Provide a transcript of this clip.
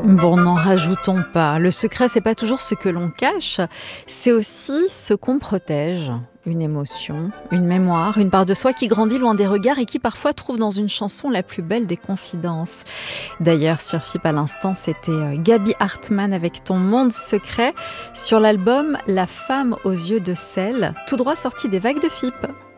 Bon, n'en rajoutons pas. Le secret, c'est pas toujours ce que l'on cache, c'est aussi ce qu'on protège. Une émotion, une mémoire, une part de soi qui grandit loin des regards et qui parfois trouve dans une chanson la plus belle des confidences. D'ailleurs, sur FIP à l'instant, c'était Gaby Hartmann avec Ton monde secret sur l'album La femme aux yeux de sel, tout droit sorti des vagues de FIP.